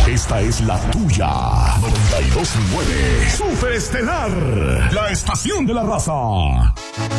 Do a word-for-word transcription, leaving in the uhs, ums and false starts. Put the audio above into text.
Esta es la tuya. noventa y dos punto nueve. Super Estelar. La estación de la raza.